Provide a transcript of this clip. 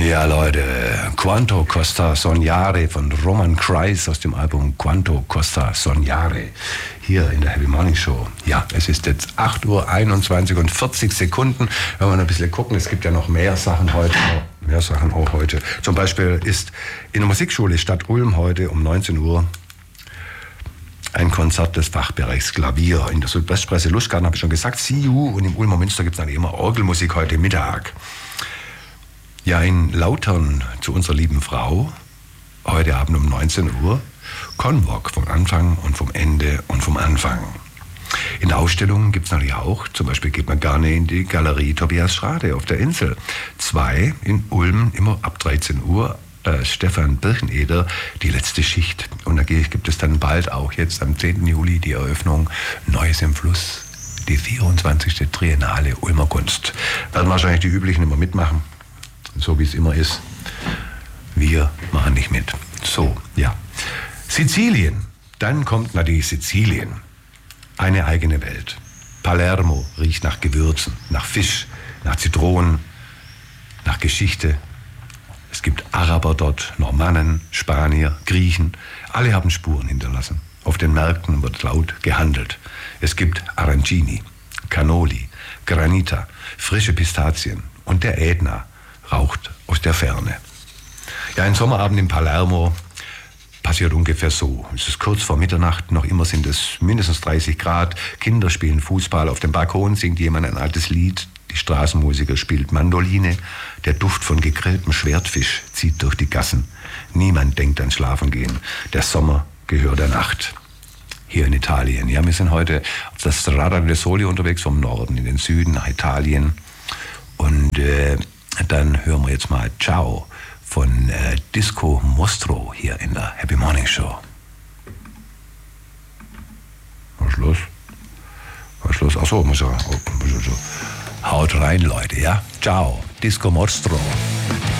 Ja, Leute, Quanto Costa Sognare von Roman Kreis aus dem Album Quanto Costa Sognare. Hier in der Happy Morning Show. Ja, es ist jetzt 8:21 und 40 Sekunden. Wenn wir noch ein bisschen gucken, es gibt ja noch mehr Sachen heute. Auch heute. Zum Beispiel ist in der Musikschule Stadt Ulm heute um 19 Uhr ein Konzert des Fachbereichs Klavier. In der Südwestpresse Lustgarten habe ich schon gesagt, See You, und im Ulmer Münster gibt es dann immer Orgelmusik heute Mittag. Ja, in Lautern zu unserer lieben Frau, heute Abend um 19 Uhr, Convoc vom Anfang und vom Ende und vom Anfang. In der Ausstellung gibt es natürlich auch, zum Beispiel geht man gerne in die Galerie Tobias Schrade auf der Insel. 2 in Ulm, immer ab 13 Uhr, Stefan Bircheneder, die letzte Schicht. Und da gibt es dann bald auch jetzt am 10. Juli die Eröffnung Neues im Fluss, die 24. Triennale Ulmer Kunst. Werden wahrscheinlich die üblichen immer mitmachen. So wie es immer ist. Wir machen nicht mit. So, ja. Sizilien. Dann kommt natürlich Sizilien. Eine eigene Welt. Palermo riecht nach Gewürzen, nach Fisch, nach Zitronen, nach Geschichte. Es gibt Araber dort, Normannen, Spanier, Griechen. Alle haben Spuren hinterlassen. Auf den Märkten wird laut gehandelt. Es gibt Arancini, Cannoli, Granita, frische Pistazien und der Ätna raucht aus der Ferne. Ja, ein Sommerabend in Palermo passiert ungefähr so. Es ist kurz vor Mitternacht, noch immer sind es mindestens 30 Grad. Kinder spielen Fußball, auf dem Balkon singt jemand ein altes Lied. Die Straßenmusiker spielt Mandoline. Der Duft von gegrilltem Schwertfisch zieht durch die Gassen. Niemand denkt an Schlafengehen. Der Sommer gehört der Nacht. Hier in Italien. Ja, wir sind heute auf der Strada del Sole unterwegs, vom Norden in den Süden nach Italien. Und dann hören wir jetzt mal Ciao von Disco Mostro hier in der Happy Morning Show. Was ist los? Was ist los? Achso, muss ja. Haut rein, Leute, ja? Ciao, Disco Mostro.